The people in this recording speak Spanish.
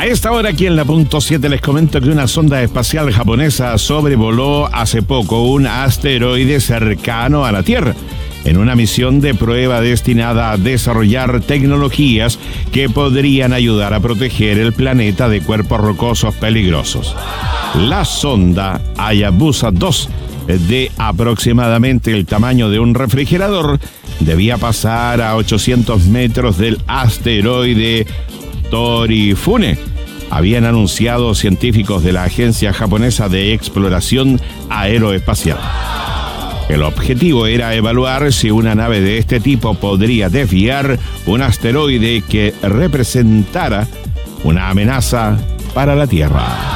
A esta hora aquí en la punto 7 les comento que una sonda espacial japonesa sobrevoló hace poco un asteroide cercano a la Tierra, en una misión de prueba destinada a desarrollar tecnologías que podrían ayudar a proteger el planeta de cuerpos rocosos peligrosos. La sonda Hayabusa 2, de aproximadamente el tamaño de un refrigerador, debía pasar a 800 metros del asteroide Torifune, habían anunciado científicos de la Agencia Japonesa de Exploración Aeroespacial. El objetivo era evaluar si una nave de este tipo podría desviar un asteroide que representara una amenaza para la Tierra.